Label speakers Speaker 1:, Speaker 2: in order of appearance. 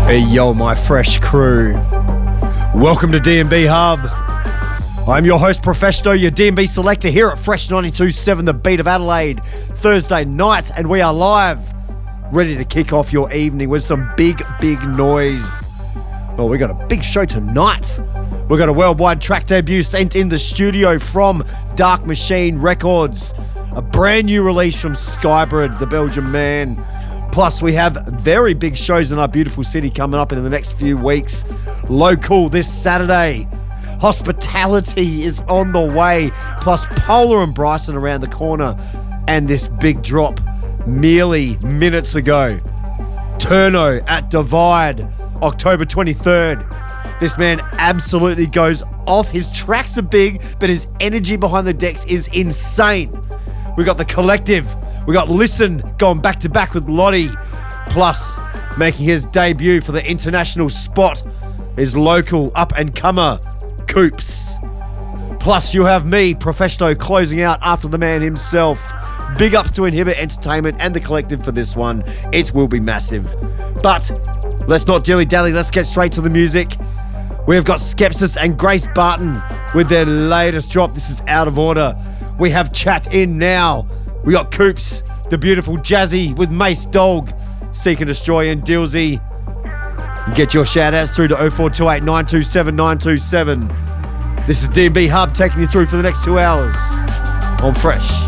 Speaker 1: Hey yo, my fresh crew. Welcome to D&B Hub. I'm your host, Professional, your D&B selector here at Fresh 92.7, the beat of Adelaide, Thursday night, and we are live, ready to kick off your evening with some big noise. Well, we got a big show tonight. We got a worldwide track debut sent in the studio from Dark Machine Records, a brand new release from Skybird, the Belgian man. Plus, we have very big shows in our beautiful city coming up in the next few weeks. Local this Saturday. Hospitality is on the way. Plus, Polar and Bryson around the corner. And this big drop merely minutes ago. Turno at Divide, October 23rd. This man absolutely goes off. His tracks are big, but his energy behind the decks is insane. We got The Collective. We got Listen going back to back with Lottie. Plus, making his debut for the international spot is local up-and-comer Coops. Plus, you have me, Professional, closing out after the man himself. Big ups to Inhibit Entertainment and The Collective for this one. It will be massive. But let's not dilly-dally. Let's get straight to the music. We've got Skepsis and Grace Barton with their latest drop. This is Out of Order. We have Chat in now. We got Coops, the beautiful Jazzy with Mace Dog, Seek and Destroy and Dilsey. Get your shout outs through to 0428 927 927. This is D&B Hub taking you through for the next 2 hours on Fresh.